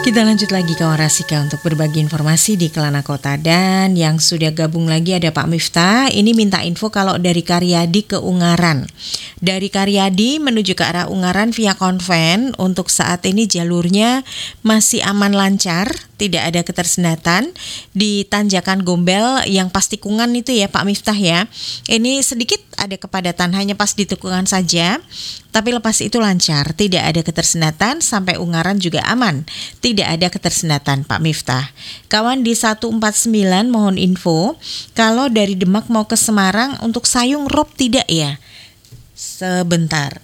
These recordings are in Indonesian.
Kita lanjut lagi kawan Rasika untuk berbagi informasi di Kelana Kota. Dan yang sudah gabung lagi ada Pak Miftah. Ini minta info kalau dari Karyadi ke Ungaran. Dari Karyadi menuju ke arah Ungaran via Konven, untuk saat ini jalurnya masih aman lancar, tidak ada ketersendatan. Di Tanjakan Gombel yang pas tikungan itu ya Pak Miftah ya, ini sedikit ada kepadatan hanya pas di tikungan saja, tapi lepas itu lancar, tidak ada ketersendatan. Sampai Ungaran juga aman, tidak ada ketersendatan Pak Miftah. Kawan di 149 mohon info kalau dari Demak mau ke Semarang untuk Sayung rob tidak ya? Sebentar.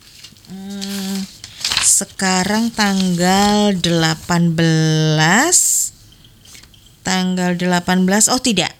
Sekarang tanggal 18. Oh tidak.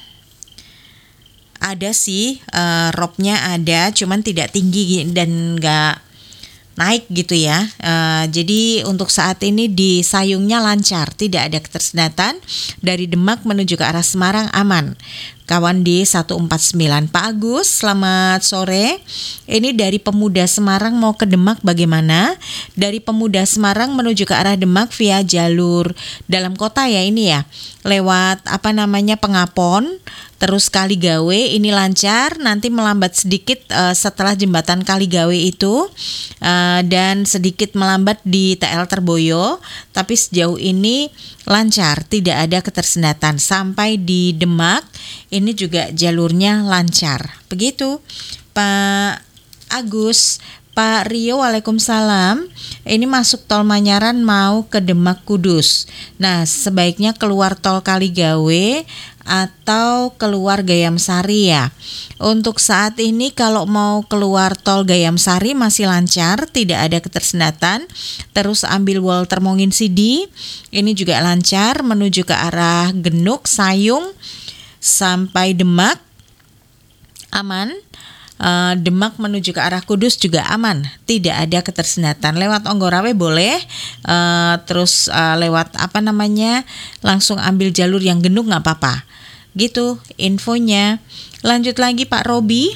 Ada sih, robnya ada, cuman tidak tinggi dan nggak naik gitu ya. Jadi untuk saat ini di Sayungnya lancar, tidak ada ketersendatan. Dari Demak menuju ke arah Semarang aman. Kawan di 149. Pak Agus, selamat sore. Ini dari Pemuda Semarang mau ke Demak bagaimana? Dari Pemuda Semarang menuju ke arah Demak via jalur dalam kota ya ini ya. Lewat Pengapon, terus Kaligawe ini lancar, nanti melambat sedikit setelah jembatan Kaligawe itu, dan sedikit melambat di TL Terboyo, tapi sejauh ini lancar, tidak ada ketersendatan. Sampai di Demak ini juga jalurnya lancar. Begitu Pak Agus. Pak Rio, waalaikumsalam. Ini masuk tol Manyaran mau ke Demak Kudus. Nah, sebaiknya keluar tol Kaligawe atau keluar Gayam Sari ya. Untuk saat ini kalau mau keluar tol Gayam Sari masih lancar, tidak ada ketersendatan. Terus ambil Walter Mongin Sidi, ini juga lancar menuju ke arah Genuk, Sayung sampai Demak aman. Demak menuju ke arah Kudus juga aman, tidak ada ketersendatan. Lewat Onggorawe boleh, terus lewat langsung ambil jalur yang Genuk nggak apa-apa. Gitu infonya. Lanjut lagi Pak Robi.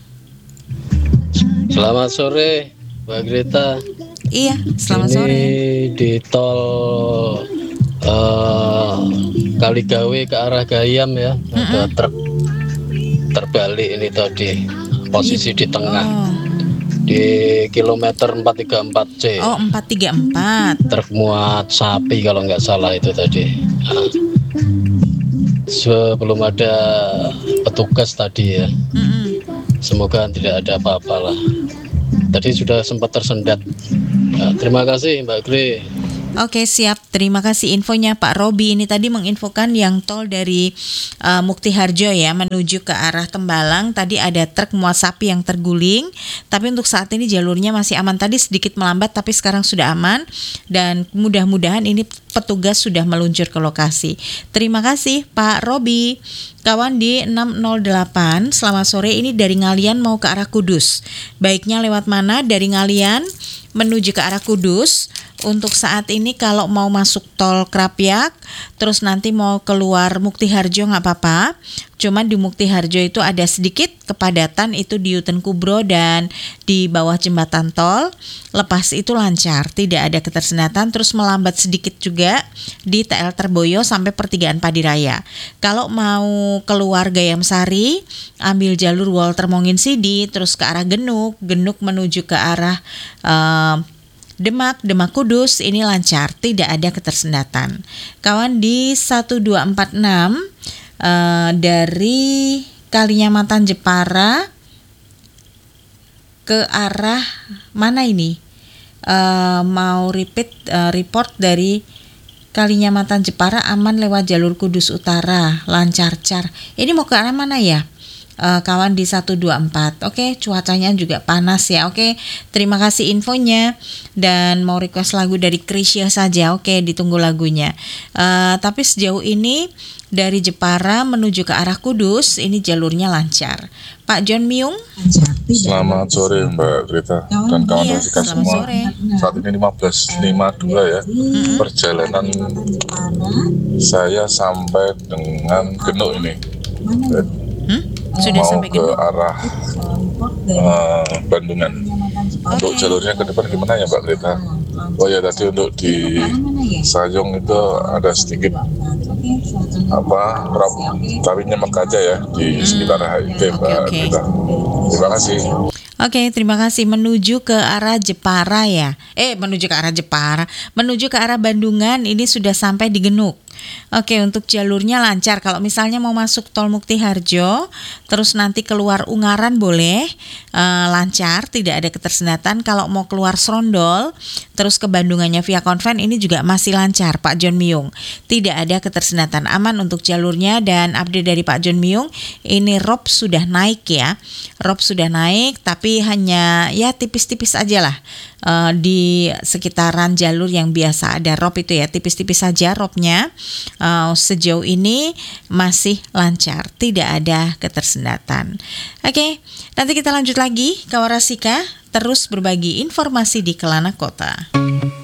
Selamat sore Mbak Greta. Iya, selamat ini sore. Di tol Kaligawe ke arah Gayam ya, ada truk terbalik ini tadi. Posisi di tengah di kilometer 434C. Oh, 434. Truk muat sapi kalau nggak salah itu tadi. Sebelum ada petugas tadi ya. Semoga tidak ada apa-apa lah. Tadi sudah sempat tersendat. Terima kasih Mbak Gre. Oke, siap. Terima kasih infonya Pak Robi. Ini tadi menginfokan yang tol dari Mukti Harjo ya menuju ke arah Tembalang. Tadi ada truk muat sapi yang terguling. Tapi untuk saat ini jalurnya masih aman. Tadi sedikit melambat tapi sekarang sudah aman. Dan mudah-mudahan ini petugas sudah meluncur ke lokasi. Terima kasih Pak Robi. Kawan di 608, selamat sore. Ini dari Ngalian mau ke arah Kudus. Baiknya lewat mana? Dari Ngalian menuju ke arah Kudus. Untuk saat ini kalau mau masuk tol Krapyak, terus nanti mau keluar Mukti Harjo nggak apa-apa. Cuman di Mukti Harjo itu ada sedikit kepadatan itu di Uten Kubro dan di bawah jembatan tol. Lepas itu lancar, tidak ada ketersendatan. Terus melambat sedikit juga di TL Terboyo sampai pertigaan Padiraya. Kalau mau keluar Gayam Sari, ambil jalur Walter Mongin Sidi, terus ke arah Genuk menuju ke arah Demak Kudus ini lancar, tidak ada ketersendatan. Kawan di 1246 dari Kalinyamatan Jepara ke arah mana ini? Mau report dari Kalinyamatan Jepara aman lewat jalur Kudus Utara, lancar-car. Ini mau ke arah mana ya? Kawan di 124. Oke, cuacanya juga panas ya. Oke, terima kasih infonya. Dan mau request lagu dari Krisya saja. Oke, ditunggu lagunya. Tapi sejauh ini dari Jepara menuju ke arah Kudus ini jalurnya lancar. Pak John Myung. Selamat sore Mbak Greta dan kawan Rasika semua. Sore. Saat ini 15.52 ya. Perjalanan saya sampai dengan Genuk ini. Sudah mau sampai ke Genuk? arah Bandungan. Untuk jalurnya ke depan gimana ya Mbak Greta? Oh ya, tadi untuk di Sayung itu ada sedikit rop, tapi nyemek aja ya di sekitar HIT, Mbak Oke. Rita. Terima kasih. Oke, terima kasih. Menuju ke arah Jepara ya. Menuju ke arah Jepara. Menuju ke arah Bandungan ini sudah sampai di Genuk. Oke, untuk jalurnya lancar. Kalau misalnya mau masuk Tol Mukti Harjo, terus nanti keluar Ungaran boleh, lancar, tidak ada ketersendatan. Kalau mau keluar Srondol, terus ke Bandungannya via Konven ini juga masih lancar, Pak John Myung. Tidak ada ketersendatan, aman untuk jalurnya. Dan update dari Pak John Myung, ini rob sudah naik ya. Rob sudah naik, tapi hanya ya tipis-tipis aja lah. Di sekitaran jalur yang biasa ada rob itu ya, tipis-tipis saja robnya. Sejauh ini masih lancar, tidak ada ketersendatan. Oke, nanti kita lanjut lagi ke Warasika, terus berbagi informasi di Kelana Kota.